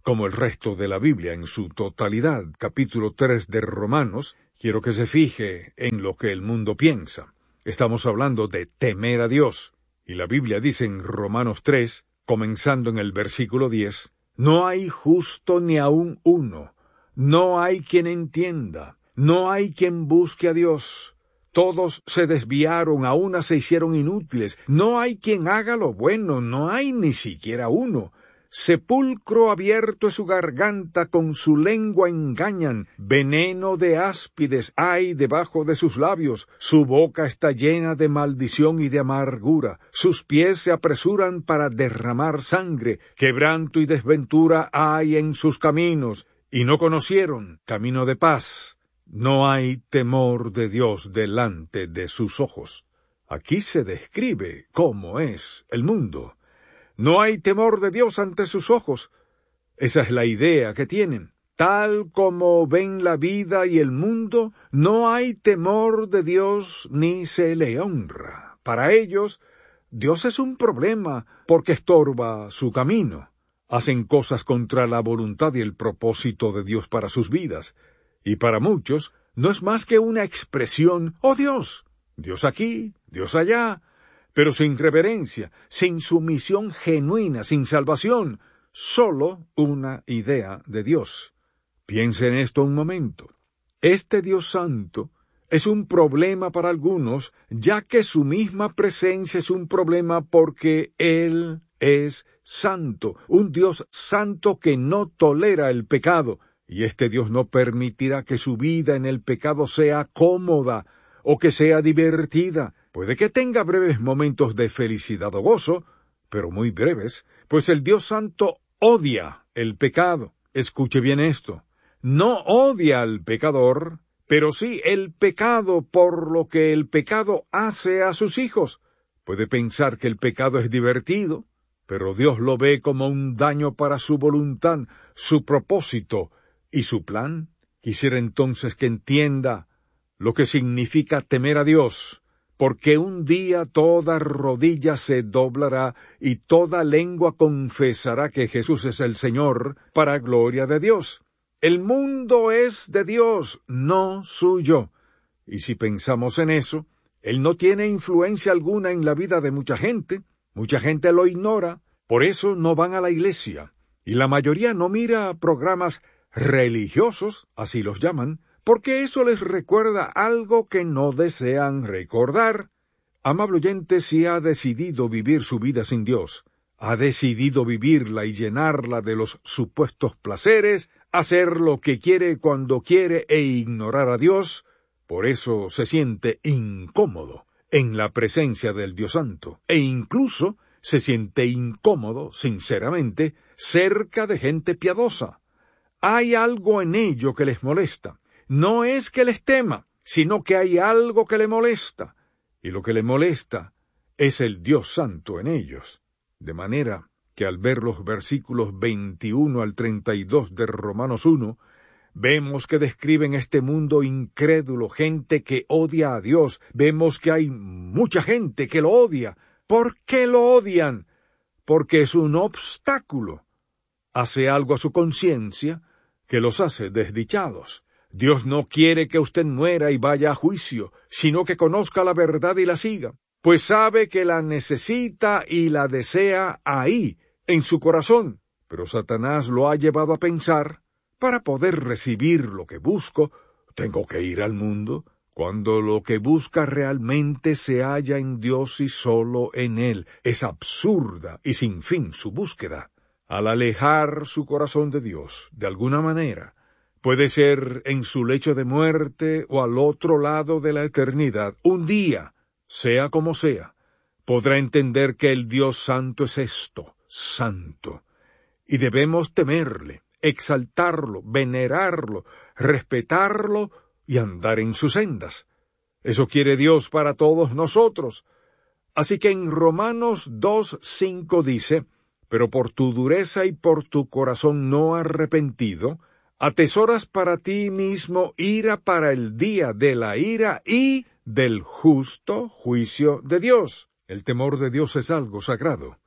como el resto de la Biblia en su totalidad. Capítulo tres de Romanos, quiero que se fije en lo que el mundo piensa. Estamos hablando de temer a Dios. Y la Biblia dice en Romanos tres, comenzando en el versículo diez, no hay justo ni aun uno, no hay quien entienda, no hay quien busque a Dios. Todos se desviaron, a una se hicieron inútiles, no hay quien haga lo bueno, no hay ni siquiera uno. Sepulcro abierto es su garganta, con su lengua engañan, veneno de áspides hay debajo de sus labios, su boca está llena de maldición y de amargura, sus pies se apresuran para derramar sangre, quebranto y desventura hay en sus caminos, y no conocieron camino de paz. No hay temor de Dios delante de sus ojos. Aquí se describe cómo es el mundo. No hay temor de Dios ante sus ojos. Esa es la idea que tienen. Tal como ven la vida y el mundo, no hay temor de Dios ni se le honra. Para ellos, Dios es un problema porque estorba su camino. Hacen cosas contra la voluntad y el propósito de Dios para sus vidas. Y para muchos, no es más que una expresión, ¡oh Dios! Dios aquí, Dios allá, pero sin reverencia, sin sumisión genuina, sin salvación, solo una idea de Dios. Piense en esto un momento. Este Dios Santo es un problema para algunos, ya que su misma presencia es un problema porque Él es santo, un Dios santo que no tolera el pecado, y este Dios no permitirá que su vida en el pecado sea cómoda o que sea divertida. Puede que tenga breves momentos de felicidad o gozo, pero muy breves, pues el Dios Santo odia el pecado. Escuche bien esto. No odia al pecador, pero sí el pecado por lo que el pecado hace a sus hijos. Puede pensar que el pecado es divertido, pero Dios lo ve como un daño para su voluntad, su propósito y su plan. Quisiera entonces que entienda lo que significa temer a Dios, porque un día toda rodilla se doblará y toda lengua confesará que Jesús es el Señor, para gloria de Dios. El mundo es de Dios, no suyo. Y si pensamos en eso, Él no tiene influencia alguna en la vida de mucha gente. Mucha gente lo ignora, por eso no van a la iglesia. Y la mayoría no mira programas religiosos, así los llaman, porque eso les recuerda algo que no desean recordar. Amable oyente, si ha decidido vivir su vida sin Dios, ha decidido vivirla y llenarla de los supuestos placeres, hacer lo que quiere cuando quiere e ignorar a Dios, por eso se siente incómodo en la presencia del Dios Santo, e incluso se siente incómodo, sinceramente, cerca de gente piadosa. Hay algo en ello que les molesta. No es que les tema, sino que hay algo que le molesta, y lo que le molesta es el Dios Santo en ellos. De manera que al ver los versículos veintiuno al treinta y dos de Romanos uno, vemos que describen este mundo incrédulo, gente que odia a Dios. Vemos que hay mucha gente que lo odia. ¿Por qué lo odian? Porque es un obstáculo. Hace algo a su conciencia que los hace desdichados. Dios no quiere que usted muera y vaya a juicio, sino que conozca la verdad y la siga, pues sabe que la necesita y la desea ahí, en su corazón. Pero Satanás lo ha llevado a pensar, para poder recibir lo que busco, tengo que ir al mundo, cuando lo que busca realmente se halla en Dios y solo en Él. Es absurda y sin fin su búsqueda. Al alejar su corazón de Dios, de alguna manera, puede ser en su lecho de muerte o al otro lado de la eternidad, un día, sea como sea, podrá entender que el Dios Santo es esto, santo, y debemos temerle, exaltarlo, venerarlo, respetarlo y andar en sus sendas. Eso quiere Dios para todos nosotros. Así que en Romanos dos cinco dice, pero por tu dureza y por tu corazón no arrepentido, atesoras para ti mismo ira para el día de la ira y del justo juicio de Dios. El temor de Dios es algo sagrado.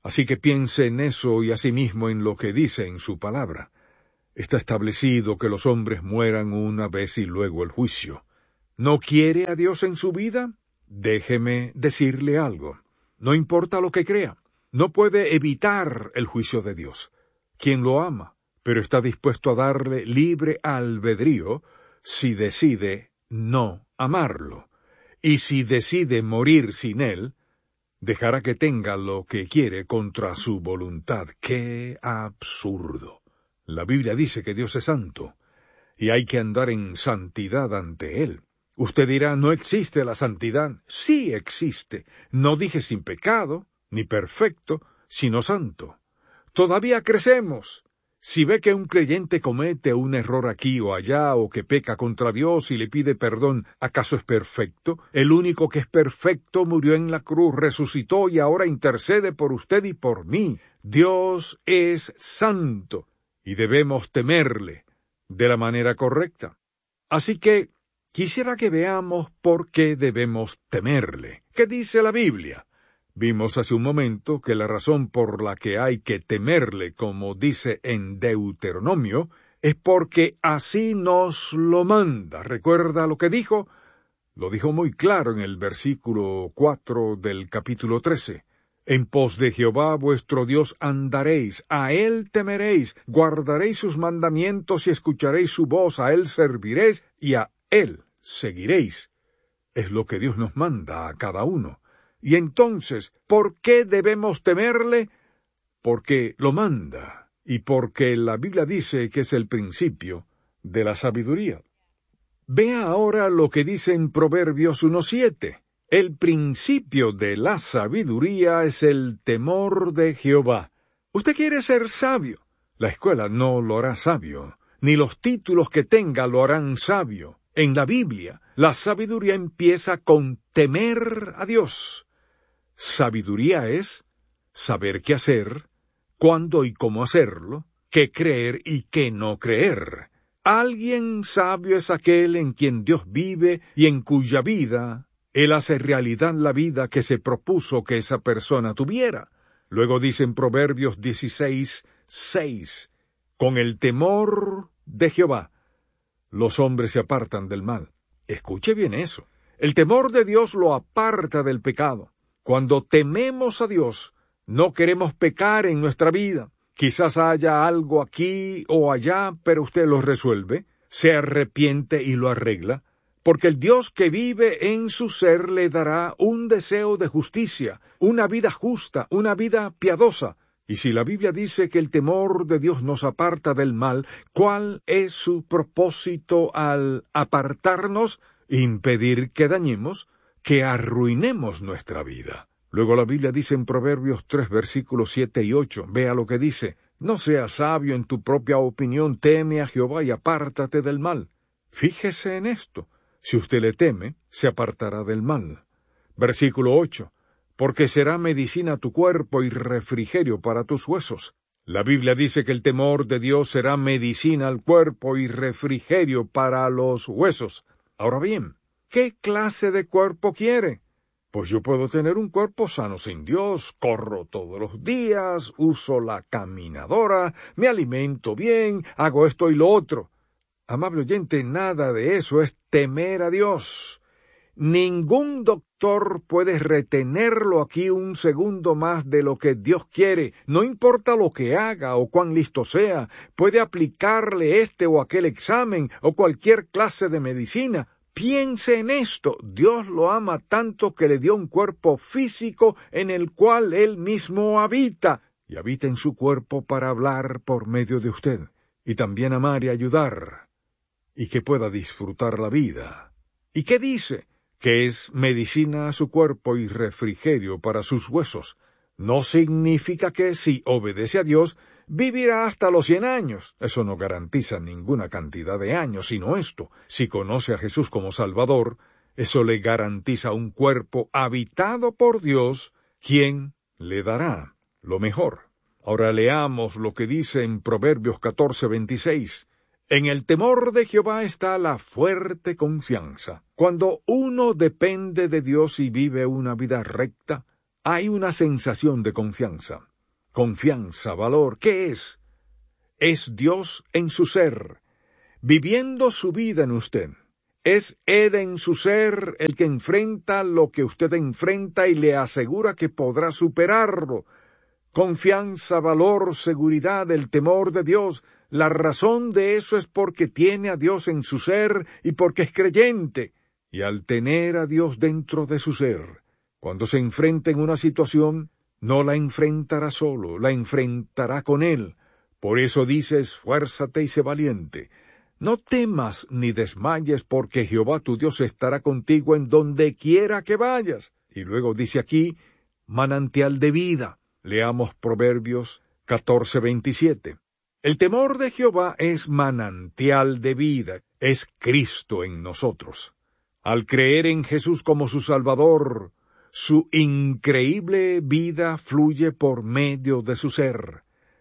Así que piense en eso y asimismo en lo que dice en su palabra. Está establecido que los hombres mueran una vez y luego el juicio. ¿No quiere a Dios en su vida? Déjeme decirle algo. No importa lo que crea, no puede evitar el juicio de Dios. Quien lo ama, pero está dispuesto a darle libre albedrío si decide no amarlo. Y si decide morir sin él, dejará que tenga lo que quiere contra su voluntad. ¡Qué absurdo! La Biblia dice que Dios es santo, y hay que andar en santidad ante él. Usted dirá, ¿no existe la santidad? Sí existe. No dije sin pecado, ni perfecto, sino santo. Todavía crecemos. Si ve que un creyente comete un error aquí o allá, o que peca contra Dios y le pide perdón, ¿acaso es perfecto? El único que es perfecto murió en la cruz, resucitó y ahora intercede por usted y por mí. Dios es santo y debemos temerle de la manera correcta. Así que quisiera que veamos por qué debemos temerle. ¿Qué dice la Biblia? Vimos hace un momento que la razón por la que hay que temerle, como dice en Deuteronomio, es porque así nos lo manda. ¿Recuerda lo que dijo? Lo dijo muy claro en el versículo cuatro del capítulo trece. En pos de Jehová vuestro Dios andaréis, a él temeréis, guardaréis sus mandamientos y escucharéis su voz, a él serviréis y a él seguiréis. Es lo que Dios nos manda a cada uno. Y entonces, ¿por qué debemos temerle? Porque lo manda, y porque la Biblia dice que es el principio de la sabiduría. Vea ahora lo que dice en Proverbios uno siete. El principio de la sabiduría es el temor de Jehová. Usted quiere ser sabio. La escuela no lo hará sabio, ni los títulos que tenga lo harán sabio. En la Biblia, la sabiduría empieza con temer a Dios. Sabiduría es saber qué hacer, cuándo y cómo hacerlo, qué creer y qué no creer. Alguien sabio es aquel en quien Dios vive y en cuya vida Él hace realidad la vida que se propuso que esa persona tuviera. Luego dice en Proverbios dieciséis seis, con el temor de Jehová, los hombres se apartan del mal. Escuche bien eso. El temor de Dios lo aparta del pecado. Cuando tememos a Dios, no queremos pecar en nuestra vida. Quizás haya algo aquí o allá, pero usted lo resuelve, se arrepiente y lo arregla, porque el Dios que vive en su ser le dará un deseo de justicia, una vida justa, una vida piadosa. Y si la Biblia dice que el temor de Dios nos aparta del mal, ¿cuál es su propósito al apartarnos? Impedir que dañemos, que arruinemos nuestra vida. Luego la Biblia dice en Proverbios tres, versículos siete y ocho, vea lo que dice, no seas sabio en tu propia opinión, teme a Jehová y apártate del mal. Fíjese en esto, si usted le teme, se apartará del mal. Versículo ocho, porque será medicina a tu cuerpo y refrigerio para tus huesos. La Biblia dice que el temor de Dios será medicina al cuerpo y refrigerio para los huesos. Ahora bien, ¿qué clase de cuerpo quiere? Pues yo puedo tener un cuerpo sano sin Dios, corro todos los días, uso la caminadora, me alimento bien, hago esto y lo otro. Amable oyente, nada de eso es temer a Dios. Ningún doctor puede retenerlo aquí un segundo más de lo que Dios quiere. No importa lo que haga o cuán listo sea, puede aplicarle este o aquel examen o cualquier clase de medicina. Piense en esto, Dios lo ama tanto que le dio un cuerpo físico en el cual Él mismo habita, y habita en su cuerpo para hablar por medio de usted, y también amar y ayudar, y que pueda disfrutar la vida. ¿Y qué dice? Que es medicina a su cuerpo y refrigerio para sus huesos. No significa que, si obedece a Dios, vivirá hasta los cien años. Eso no garantiza ninguna cantidad de años, sino esto. Si conoce a Jesús como Salvador, eso le garantiza un cuerpo habitado por Dios, quien le dará lo mejor. Ahora leamos lo que dice en Proverbios catorce veintiséis. En el temor de Jehová está la fuerte confianza. Cuando uno depende de Dios y vive una vida recta, hay una sensación de confianza. confianza, valor. ¿Qué es? Es Dios en su ser, viviendo su vida en usted. Es Él en su ser el que enfrenta lo que usted enfrenta y le asegura que podrá superarlo. Confianza, valor, seguridad, el temor de Dios. La razón de eso es porque tiene a Dios en su ser y porque es creyente. Y al tener a Dios dentro de su ser, cuando se enfrenta en una situación, no la enfrentará solo, la enfrentará con Él. Por eso dice, esfuérzate y sé valiente. No temas ni desmayes, porque Jehová tu Dios estará contigo en donde quiera que vayas. Y luego dice aquí, manantial de vida. Leamos Proverbios catorce veintisiete. El temor de Jehová es manantial de vida, es Cristo en nosotros. Al creer en Jesús como su Salvador, su increíble vida fluye por medio de su ser.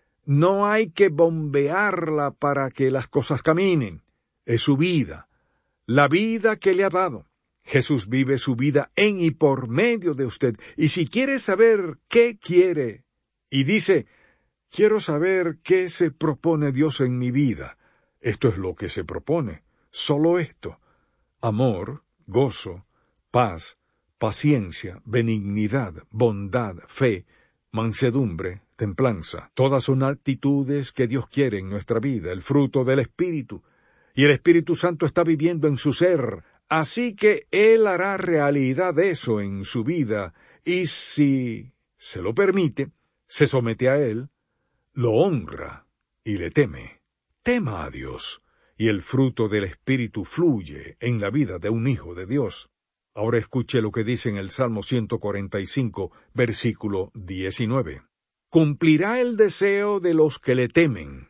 No hay que bombearla para que las cosas caminen. Es su vida, la vida que le ha dado. Jesús vive su vida en y por medio de usted. Y si quiere saber qué quiere, y dice, quiero saber qué se propone Dios en mi vida, esto es lo que se propone, solo esto: amor, gozo, paz, paciencia, benignidad, bondad, fe, mansedumbre, templanza. Todas son actitudes que Dios quiere en nuestra vida, el fruto del Espíritu. Y el Espíritu Santo está viviendo en su ser, así que Él hará realidad eso en su vida, y si se lo permite, se somete a Él, lo honra y le teme. Tema a Dios, y el fruto del Espíritu fluye en la vida de un hijo de Dios. Ahora escuche lo que dice en el Salmo ciento cuarenta y cinco, versículo diecinueve. Cumplirá el deseo de los que le temen,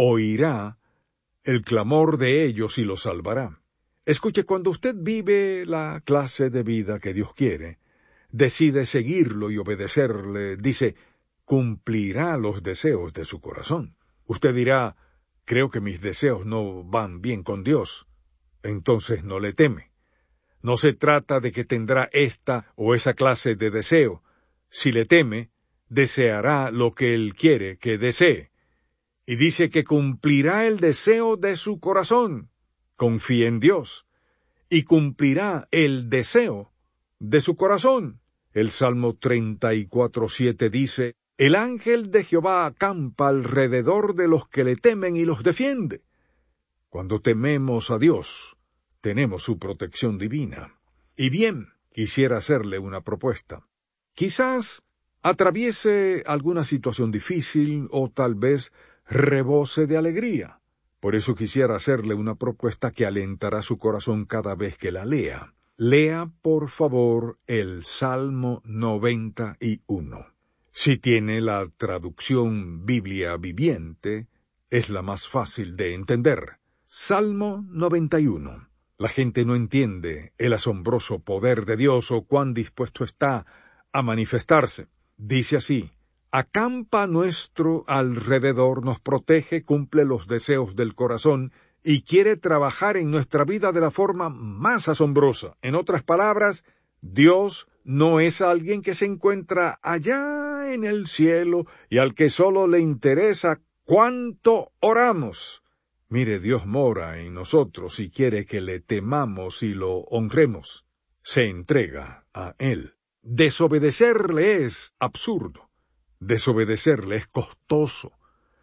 oirá el clamor de ellos y los salvará. Escuche, cuando usted vive la clase de vida que Dios quiere, decide seguirlo y obedecerle, dice, cumplirá los deseos de su corazón. Usted dirá, creo que mis deseos no van bien con Dios. Entonces no le teme. No se trata de que tendrá esta o esa clase de deseo. Si le teme, deseará lo que Él quiere que desee. Y dice que cumplirá el deseo de su corazón. Confíe en Dios. Y cumplirá el deseo de su corazón. El Salmo treinta y cuatro siete dice, el ángel de Jehová acampa alrededor de los que le temen y los defiende. Cuando tememos a Dios, tenemos su protección divina. Y bien, quisiera hacerle una propuesta. Quizás atraviese alguna situación difícil o tal vez rebose de alegría. Por eso quisiera hacerle una propuesta que alentará su corazón cada vez que la lea. Lea, por favor, el Salmo noventa y uno. Si tiene la traducción Biblia viviente, es la más fácil de entender. Salmo noventa y uno. La gente no entiende el asombroso poder de Dios o cuán dispuesto está a manifestarse. Dice así, acampa nuestro alrededor, nos protege, cumple los deseos del corazón y quiere trabajar en nuestra vida de la forma más asombrosa. En otras palabras, Dios no es alguien que se encuentra allá en el cielo y al que solo le interesa cuánto oramos. Mire, Dios mora en nosotros y quiere que le temamos y lo honremos. Se entrega a Él. Desobedecerle es absurdo. Desobedecerle es costoso.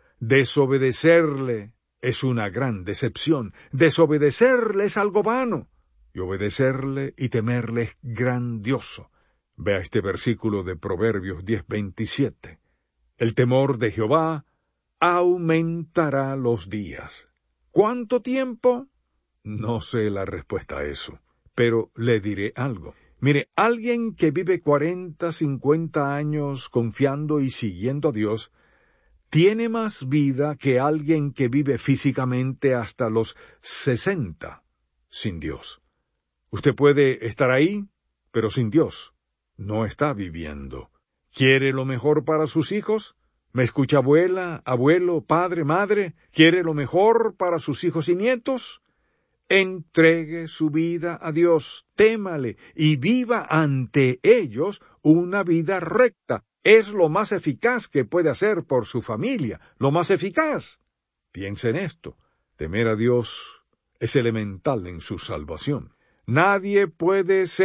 Desobedecerle es una gran decepción. Desobedecerle es algo vano. Y obedecerle y temerle es grandioso. Vea este versículo de Proverbios diez veintisiete. El temor de Jehová aumentará los días. ¿Cuánto tiempo? No sé la respuesta a eso, pero le diré algo. Mire, alguien que vive cuarenta, cincuenta años confiando y siguiendo a Dios, tiene más vida que alguien que vive físicamente hasta los sesenta sin Dios. Usted puede estar ahí, pero sin Dios. No está viviendo. ¿Quiere lo mejor para sus hijos? ¿Me escucha, abuela, abuelo, padre, madre? ¿Quiere lo mejor para sus hijos y nietos? Entregue su vida a Dios, témale y viva ante ellos una vida recta. es lo más eficaz que puede hacer por su familia, lo más eficaz. Piensa en esto. Temer a Dios es elemental en su salvación. Nadie puede ser